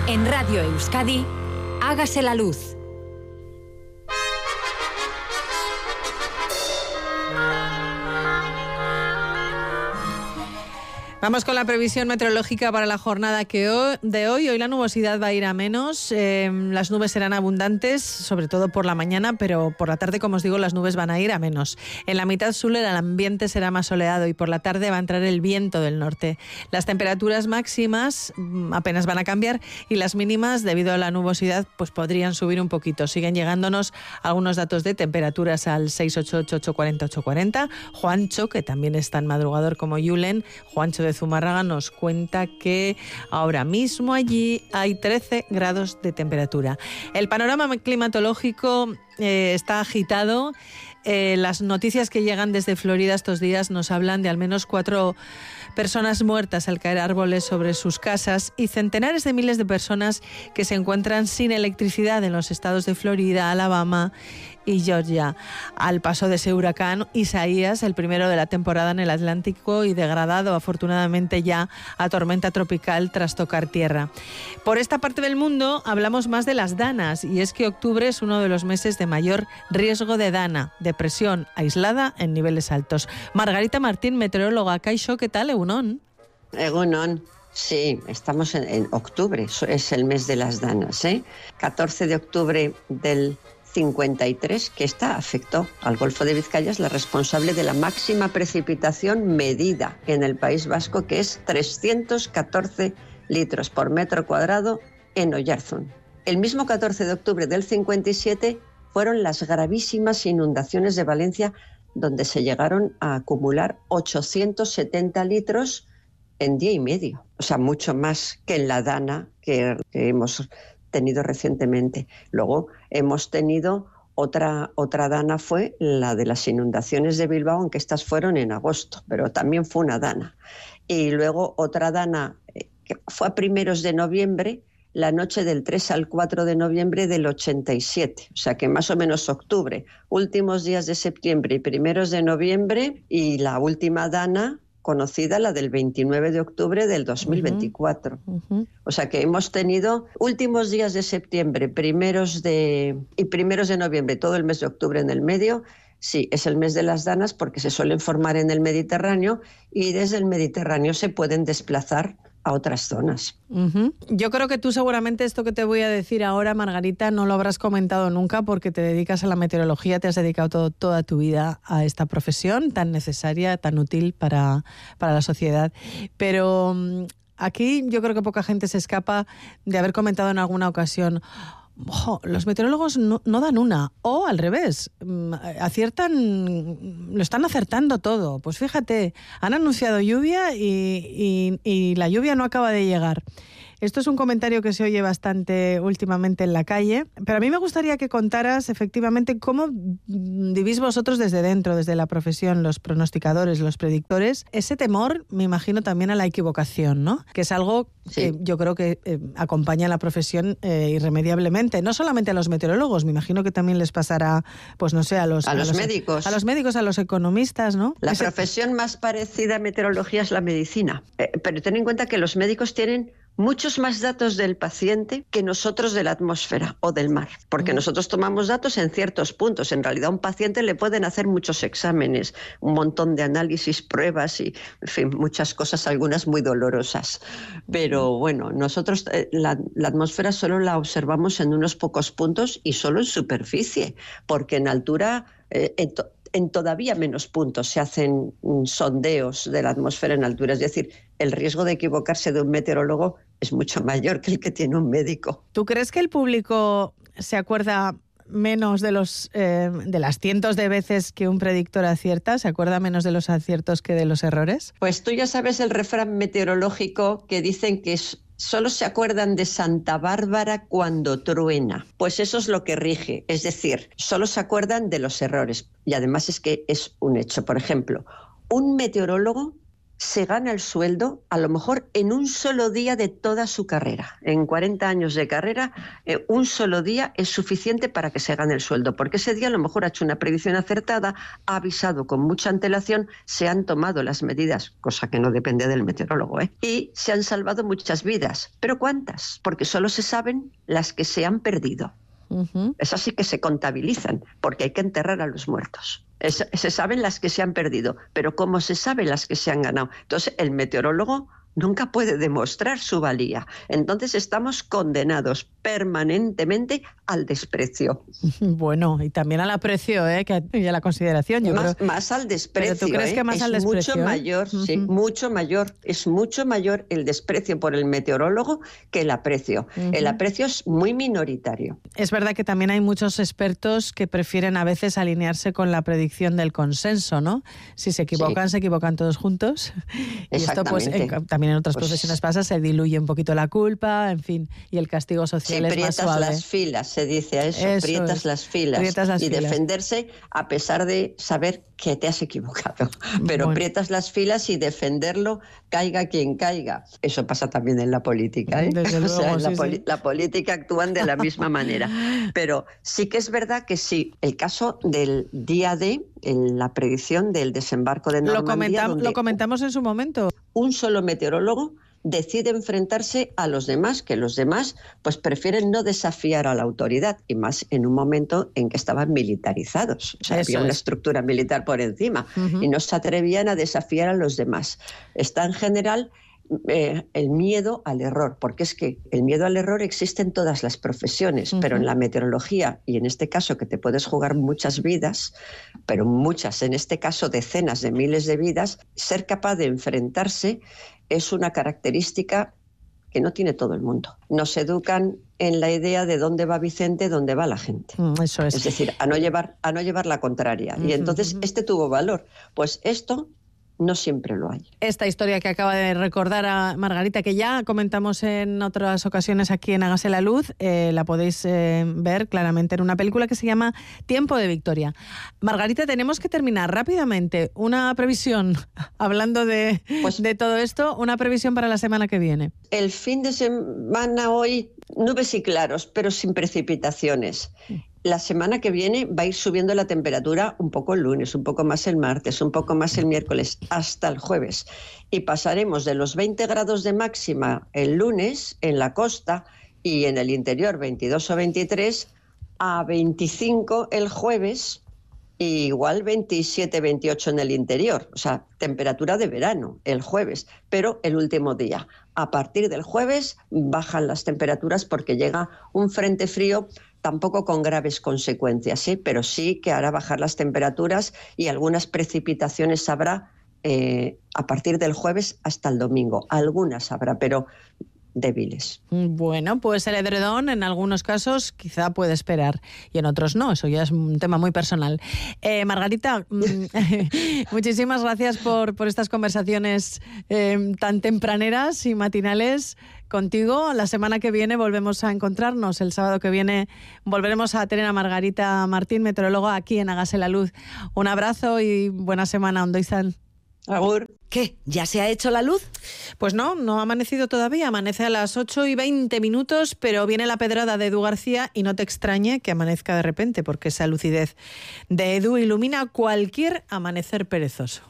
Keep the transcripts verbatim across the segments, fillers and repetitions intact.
En Radio Euskadi, Hágase la luz. Vamos con la previsión meteorológica para la jornada que hoy, de hoy. Hoy la nubosidad va a ir a menos, eh, las nubes serán abundantes, sobre todo por la mañana, pero por la tarde, como os digo, las nubes van a ir a menos. En la mitad sur el ambiente será más soleado y por la tarde va a entrar el viento del norte. Las temperaturas máximas apenas van a cambiar y las mínimas, debido a la nubosidad, pues podrían subir un poquito. Siguen llegándonos algunos datos de temperaturas al seis ocho ocho, ocho cuatro cero, ocho cuatro cero. Juancho, que también es tan madrugador como Yulen, Juancho de Zumárraga nos cuenta que ahora mismo allí hay trece grados de temperatura. El panorama climatológico eh, está agitado. Eh, las noticias que llegan desde Florida estos días nos hablan de al menos cuatro personas muertas al caer árboles sobre sus casas y centenares de miles de personas que se encuentran sin electricidad en los estados de Florida, Alabama y Georgia, al paso de ese huracán Isaías, el primero de la temporada en el Atlántico y degradado afortunadamente ya a tormenta tropical tras tocar tierra. Por esta parte del mundo hablamos más de las danas, y es que octubre es uno de los meses de mayor riesgo de dana, depresión aislada en niveles altos. Margarita Martín, meteoróloga. Kaixo, ¿qué tal, Egunon? Egunon. Sí, estamos en, en octubre, es el mes de las danas, ¿eh? catorce de octubre del cincuenta y tres, que esta afectó al Golfo de Vizcaya, es la responsable de la máxima precipitación medida en el País Vasco, que es trescientos catorce litros por metro cuadrado en Oyarzún. El mismo catorce de octubre del cincuenta y siete fueron las gravísimas inundaciones de Valencia, donde se llegaron a acumular ochocientos setenta litros en día y medio, o sea, mucho más que en la dana que, que hemos tenido recientemente. Luego hemos tenido otra, otra dana, fue la de las inundaciones de Bilbao, aunque estas fueron en agosto, pero también fue una dana. Y luego otra dana que fue a primeros de noviembre, la noche del tres al cuatro de noviembre del ochenta y siete, o sea que más o menos octubre, últimos días de septiembre y primeros de noviembre, y la última dana conocida, la del veintinueve de octubre del dos mil veinticuatro. Uh-huh. O sea que hemos tenido últimos días de septiembre, primeros de y primeros de noviembre, todo el mes de octubre en el medio. Sí, es el mes de las danas porque se suelen formar en el Mediterráneo y desde el Mediterráneo se pueden desplazar a otras zonas. Uh-huh. Yo creo que tú seguramente esto que te voy a decir ahora, Margarita, no lo habrás comentado nunca porque te dedicas a la meteorología, te has dedicado todo, toda tu vida a esta profesión tan necesaria, tan útil para, para la sociedad. Pero um, aquí yo creo que poca gente se escapa de haber comentado en alguna ocasión: Oh, los meteorólogos no, no dan una, o al revés, aciertan, lo están acertando todo. Pues fíjate, han anunciado lluvia y, y, y la lluvia no acaba de llegar. Esto es un comentario que se oye bastante últimamente en la calle, pero a mí me gustaría que contaras efectivamente cómo vivís vosotros desde dentro, desde la profesión, los pronosticadores, los predictores, ese temor, me imagino, también a la equivocación, ¿no? Que es algo sí. que yo creo que eh, acompaña a la profesión eh, irremediablemente, no solamente a los meteorólogos, me imagino que también les pasará, pues no sé, a los, a a los, los médicos, a los médicos, a los economistas, ¿no? La ese... profesión más parecida a meteorología es la medicina, eh, pero ten en cuenta que los médicos tienen muchos más datos del paciente que nosotros de la atmósfera o del mar, porque nosotros tomamos datos en ciertos puntos. En realidad a un paciente le pueden hacer muchos exámenes, un montón de análisis, pruebas y, en fin, muchas cosas, algunas muy dolorosas. Pero bueno, nosotros eh, la, la atmósfera solo la observamos en unos pocos puntos y solo en superficie, porque en altura... Eh, en to- En todavía menos puntos se hacen sondeos de la atmósfera en altura. Es decir, el riesgo de equivocarse de un meteorólogo es mucho mayor que el que tiene un médico. ¿Tú crees que el público se acuerda menos de los eh, de las cientos de veces que un predictor acierta? ¿Se acuerda menos de los aciertos que de los errores? Pues tú ya sabes el refrán meteorológico que dicen que es... Solo se acuerdan de Santa Bárbara cuando truena. Pues eso es lo que rige. Es decir, solo se acuerdan de los errores. Y además es que es un hecho. Por ejemplo, un meteorólogo se gana el sueldo a lo mejor en un solo día de toda su carrera. En cuarenta años de carrera, eh, un solo día es suficiente para que se gane el sueldo, porque ese día a lo mejor ha hecho una predicción acertada, ha avisado con mucha antelación, se han tomado las medidas, cosa que no depende del meteorólogo, ¿eh? y se han salvado muchas vidas. ¿Pero cuántas? Porque solo se saben las que se han perdido. Uh-huh. Esas sí que se contabilizan, porque hay que enterrar a los muertos. Es, se saben las que se han perdido, pero ¿cómo se sabe las que se han ganado? Entonces, el meteorólogo nunca puede demostrar su valía. Entonces, estamos condenados permanentemente al desprecio. Bueno, y también al aprecio, ¿eh? Que, y a la consideración. Yo más, creo. más al desprecio. ¿Pero tú crees ¿eh? que más es al desprecio? Mucho ¿eh? mayor, uh-huh. sí, mucho mayor. Es mucho mayor el desprecio por el meteorólogo que el aprecio. Uh-huh. El aprecio es muy minoritario. Es verdad que también hay muchos expertos que prefieren a veces alinearse con la predicción del consenso, ¿no? Si se equivocan, sí. se equivocan todos juntos. Y esto, pues, en, también en otras pues, profesiones pasa, se diluye un poquito la culpa, en fin, y el castigo social sí, es más suave. las filas, se dice a eso, eso prietas es. las filas. Prietas las y filas. defenderse a pesar de saber que te has equivocado. Pero bueno. prietas las filas y defenderlo, caiga quien caiga. Eso pasa también en la política, ¿eh? Desde luego, o sea, en sí, la, poli- sí. la política actúan de la misma manera. Pero sí que es verdad que sí, el caso del día D, en la predicción del desembarco de Normandía... Lo, comentam- lo comentamos en su momento. Un solo meteorólogo decide enfrentarse a los demás, que los demás pues prefieren no desafiar a la autoridad, y más en un momento en que estaban militarizados. O sea, Eso había una es. estructura militar por encima, uh-huh. y no se atrevían a desafiar a los demás. Está en general eh, el miedo al error, porque es que el miedo al error existe en todas las profesiones, uh-huh. pero en la meteorología, y en este caso que te puedes jugar muchas vidas, pero muchas, en este caso decenas de miles de vidas, ser capaz de enfrentarse es una característica que no tiene todo el mundo. Nos educan en la idea de dónde va Vicente, dónde va la gente. Eso es. Es decir, a no llevar, a no llevar la contraria. Uh-huh. Y entonces este tuvo valor. Pues esto no siempre lo hay. Esta historia que acaba de recordar a Margarita, que ya comentamos en otras ocasiones aquí en Hágase la Luz, eh, la podéis eh, ver claramente en una película que se llama Tiempo de Victoria. Margarita, tenemos que terminar rápidamente. Una previsión, hablando de, pues, de todo esto, una previsión para la semana que viene. El fin de semana hoy, nubes y claros, pero sin precipitaciones. La semana que viene va a ir subiendo la temperatura un poco el lunes, un poco más el martes, un poco más el miércoles, hasta el jueves. Y pasaremos de los veinte grados de máxima el lunes en la costa y en el interior veintidós o veintitrés a veinticinco el jueves y igual veintisiete, veintiocho en el interior. O sea, temperatura de verano el jueves, pero el último día. A partir del jueves bajan las temperaturas porque llega un frente frío, tampoco con graves consecuencias, ¿sí? Pero sí que hará bajar las temperaturas y algunas precipitaciones habrá eh, a partir del jueves hasta el domingo. Algunas habrá, pero débiles. Bueno, pues el edredón en algunos casos quizá puede esperar y en otros no, eso ya es un tema muy personal. Eh, Margarita, muchísimas gracias por, por estas conversaciones eh, tan tempraneras y matinales contigo. La semana que viene volvemos a encontrarnos, el sábado que viene volveremos a tener a Margarita Martín, meteoróloga, aquí en Hágase la Luz. Un abrazo y buena semana, Ondo izan. Agur. ¿Qué? ¿Ya se ha hecho la luz? Pues no, no ha amanecido todavía. Amanece a las ocho y veinte minutos, pero viene la pedrada de Edu García y no te extrañe que amanezca de repente, porque esa lucidez de Edu ilumina cualquier amanecer perezoso.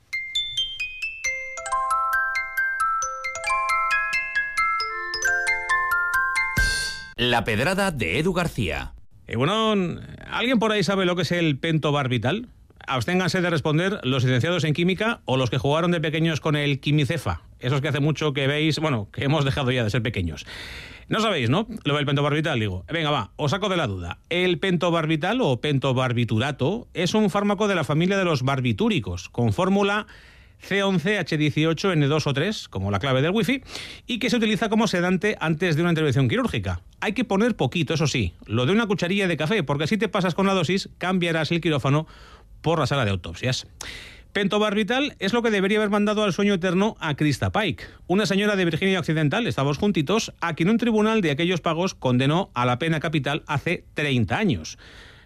La pedrada de Edu García. Eh, bueno, ¿alguien por ahí sabe lo que es el pentobarbital? Absténganse de responder los licenciados en química o los que jugaron de pequeños con el quimicefa. Esos que hace mucho que veis, bueno, que hemos dejado ya de ser pequeños. No sabéis, ¿no? Lo del pentobarbital, digo. Venga, va, os saco de la duda. El pentobarbital o pentobarbiturato es un fármaco de la familia de los barbitúricos, con fórmula C once H dieciocho N dos o tres, como la clave del wifi, y que se utiliza como sedante antes de una intervención quirúrgica. Hay que poner poquito, eso sí, lo de una cucharilla de café, porque si te pasas con la dosis, cambiarás el quirófano por la sala de autopsias. Pentobarbital es lo que debería haber mandado al sueño eterno a Krista Pike, una señora de Virginia Occidental, estábamos juntitos, a quien un tribunal de aquellos pagos condenó a la pena capital hace treinta años.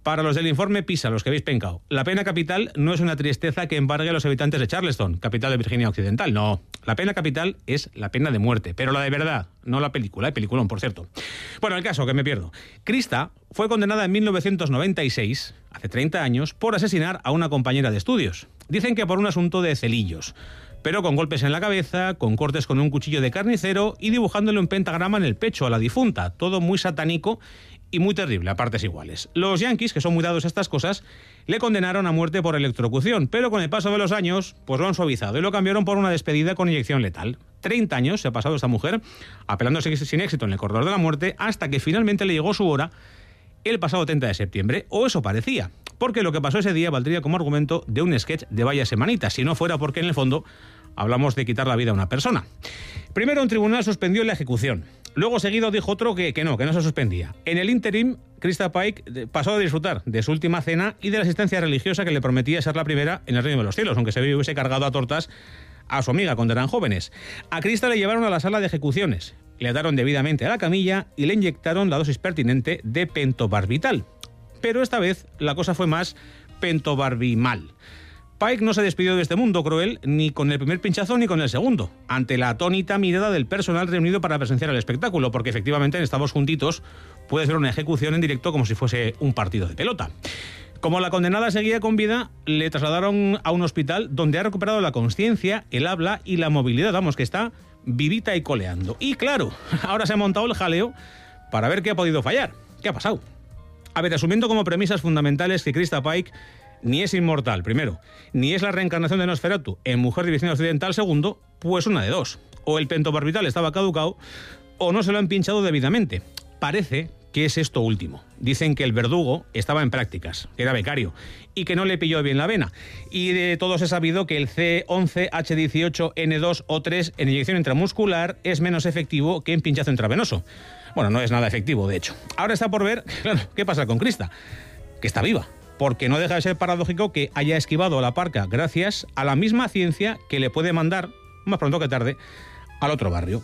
Para los del informe PISA, los que habéis pencado, la pena capital no es una tristeza que embargue a los habitantes de Charleston, capital de Virginia Occidental. No, la pena capital es la pena de muerte, pero la de verdad, no la película, ¿eh? Peliculón, por cierto. Bueno, el caso, que me pierdo. Krista fue condenada en mil novecientos noventa y seis, hace treinta años, por asesinar a una compañera de estudios. Dicen que por un asunto de celillos, pero con golpes en la cabeza, con cortes con un cuchillo de carnicero y dibujándole un pentagrama en el pecho a la difunta. Todo muy satánico y muy terrible, a partes iguales. Los yanquis, que son muy dados a estas cosas, le condenaron a muerte por electrocución, pero con el paso de los años, pues lo han suavizado y lo cambiaron por una despedida con inyección letal. treinta años se ha pasado esta mujer, apelándose sin éxito en el corredor de la muerte, hasta que finalmente le llegó su hora el pasado treinta de septiembre, o eso parecía, porque lo que pasó ese día valdría como argumento de un sketch de Vaya Semanita, si no fuera porque en el fondo hablamos de quitar la vida a una persona. Primero un tribunal suspendió la ejecución. Luego seguido dijo otro que, que no, que no se suspendía. En el interim, Krista Pike pasó a disfrutar de su última cena y de la asistencia religiosa que le prometía ser la primera en el reino de los cielos, aunque se hubiese cargado a tortas a su amiga cuando eran jóvenes. A Krista le llevaron a la sala de ejecuciones, le ataron debidamente a la camilla y le inyectaron la dosis pertinente de pentobarbital. Pero esta vez la cosa fue más pentobarbimal. Pike no se despidió de este mundo cruel ni con el primer pinchazo ni con el segundo, ante la atónita mirada del personal reunido para presenciar el espectáculo, porque efectivamente en Estamos Juntitos puede ser una ejecución en directo como si fuese un partido de pelota. Como la condenada seguía con vida, le trasladaron a un hospital donde ha recuperado la conciencia, el habla y la movilidad, vamos, que está vivita y coleando. Y claro, ahora se ha montado el jaleo para ver qué ha podido fallar, qué ha pasado. A ver, asumiendo como premisas fundamentales que Krista Pike ni es inmortal, primero, ni es la reencarnación de Nosferatu en Mujer de Virginia Occidental, segundo, pues una de dos. O el pentobarbital estaba caducado o no se lo han pinchado debidamente. Parece que es esto último. Dicen que el verdugo estaba en prácticas, que era becario, y que no le pilló bien la vena. Y de todos he sabido que el C once H dieciocho N dos O tres en inyección intramuscular es menos efectivo que en pinchazo intravenoso. Bueno, no es nada efectivo, de hecho. Ahora está por ver, claro, qué pasa con Krista, que está viva. Porque no deja de ser paradójico que haya esquivado a la parca gracias a la misma ciencia que le puede mandar, más pronto que tarde, al otro barrio.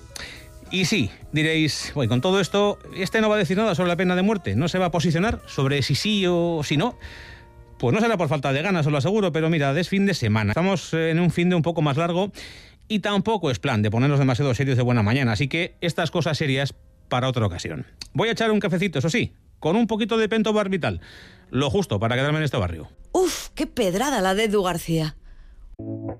Y sí, diréis, bueno, con todo esto, este no va a decir nada sobre la pena de muerte, no se va a posicionar sobre si sí o si no. Pues no será por falta de ganas, os lo aseguro, pero mirad, es fin de semana. Estamos en un fin de un poco más largo y tampoco es plan de ponernos demasiado serios de buena mañana, así que estas cosas serias para otra ocasión. Voy a echar un cafecito, eso sí, con un poquito de pentobarbital, lo justo para quedarme en este barrio. Uf, qué pedrada la de Edu García.